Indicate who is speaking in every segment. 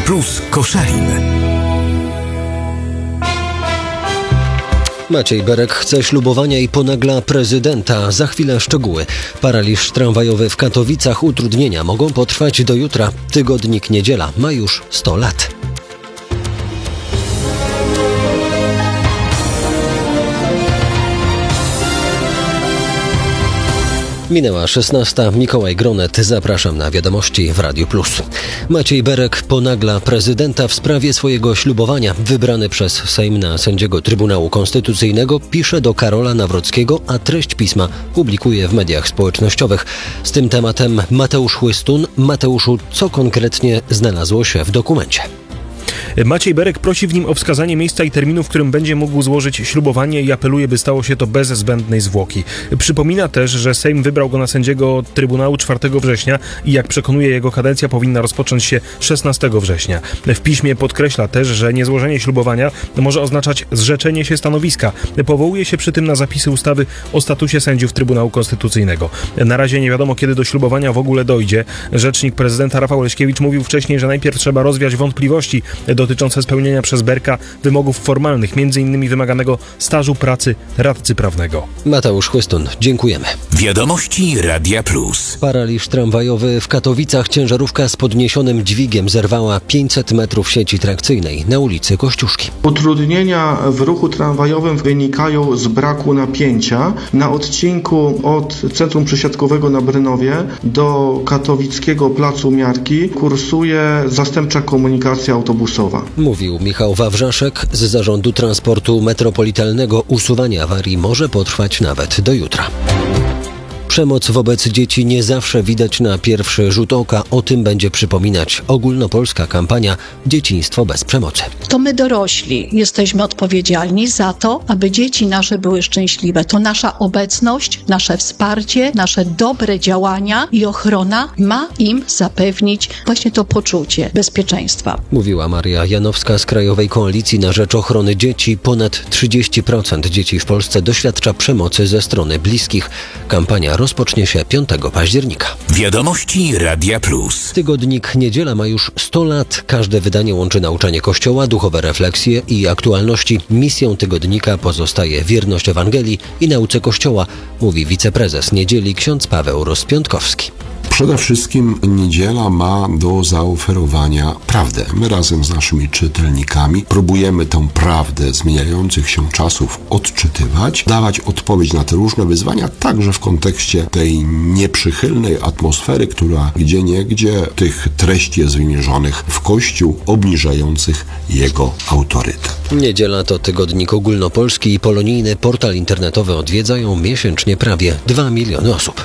Speaker 1: Plus Koszalin.
Speaker 2: Maciej Berek chce ślubowania i ponagla prezydenta. Za chwilę szczegóły. Paraliż tramwajowy w Katowicach, utrudnienia mogą potrwać do jutra. Tygodnik Niedziela ma już 100 lat. Minęła 16. Mikołaj Gronet. Zapraszam na wiadomości w Radiu Plus. Maciej Berek ponagla prezydenta w sprawie swojego ślubowania. Wybrany przez Sejm na sędziego Trybunału Konstytucyjnego pisze do Karola Nawrockiego, a treść pisma publikuje w mediach społecznościowych. Z tym tematem Mateusz Chłystun. Mateuszu, co konkretnie znalazło się w dokumencie?
Speaker 3: Maciej Berek prosi w nim o wskazanie miejsca i terminu, w którym będzie mógł złożyć ślubowanie i apeluje, by stało się to bez zbędnej zwłoki. Przypomina też, że Sejm wybrał go na sędziego Trybunału 4 września i jak przekonuje, jego kadencja powinna rozpocząć się 16 września. W piśmie podkreśla też, że niezłożenie ślubowania może oznaczać zrzeczenie się stanowiska. Powołuje się przy tym na zapisy ustawy o statusie sędziów Trybunału Konstytucyjnego. Na razie nie wiadomo, kiedy do ślubowania w ogóle dojdzie. Rzecznik prezydenta Rafał Leśkiewicz mówił wcześniej, że najpierw trzeba rozwiać wątpliwości dotyczące spełnienia przez Berka wymogów formalnych, m.in. wymaganego stażu pracy radcy prawnego.
Speaker 2: Mateusz Chłystun, dziękujemy.
Speaker 1: Wiadomości Radia Plus.
Speaker 2: Paraliż tramwajowy w Katowicach. Ciężarówka z podniesionym dźwigiem zerwała 500 metrów sieci trakcyjnej na ulicy Kościuszki.
Speaker 4: Utrudnienia w ruchu tramwajowym wynikają z braku napięcia. Na odcinku od Centrum Przesiadkowego na Brynowie do katowickiego Placu Miarki kursuje zastępcza komunikacja autobusowa.
Speaker 2: Mówił Michał Wawrzaszek z Zarządu Transportu Metropolitalnego. Usuwanie awarii może potrwać nawet do jutra. Przemoc wobec dzieci nie zawsze widać na pierwszy rzut oka. O tym będzie przypominać ogólnopolska kampania Dzieciństwo bez przemocy.
Speaker 5: To my dorośli jesteśmy odpowiedzialni za to, aby dzieci nasze były szczęśliwe. To nasza obecność, nasze wsparcie, nasze dobre działania i ochrona ma im zapewnić właśnie to poczucie bezpieczeństwa.
Speaker 2: Mówiła Maria Janowska z Krajowej Koalicji na Rzecz Ochrony Dzieci. Ponad 30% dzieci w Polsce doświadcza przemocy ze strony bliskich. Kampania rozpocznie się 5 października.
Speaker 1: Wiadomości Radia Plus.
Speaker 2: Tygodnik Niedziela ma już 100 lat. Każde wydanie łączy nauczanie Kościoła, duchowe refleksje i aktualności. Misją tygodnika pozostaje wierność Ewangelii i nauce Kościoła, mówi wiceprezes Niedzieli ksiądz Paweł Rozpiątkowski.
Speaker 6: Przede wszystkim Niedziela ma do zaoferowania prawdę. My razem z naszymi czytelnikami próbujemy tę prawdę zmieniających się czasów odczytywać, dawać odpowiedź na te różne wyzwania, także w kontekście tej nieprzychylnej atmosfery, która gdzieniegdzie tych treści jest wymierzonych w Kościół, obniżających jego autorytet.
Speaker 2: Niedziela to tygodnik ogólnopolski i polonijny. Portal internetowy odwiedzają miesięcznie prawie 2 miliony osób.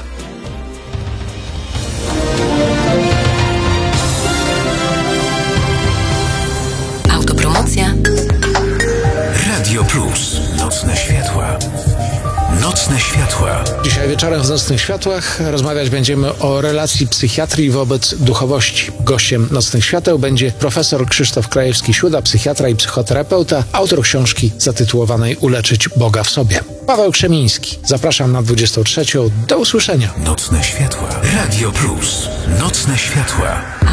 Speaker 1: Autopromocja. Radio Plus. Nocne światła. Nocne światła.
Speaker 7: Dzisiaj wieczorem w Nocnych Światłach rozmawiać będziemy o relacji psychiatrii wobec duchowości. Gościem Nocnych Świateł będzie profesor Krzysztof Krajewski-Siuda, psychiatra i psychoterapeuta, autor książki zatytułowanej Uleczyć Boga w sobie. Paweł Krzemiński. Zapraszam na 23. Do usłyszenia.
Speaker 1: Nocne światła. Radio Plus. Nocne światła.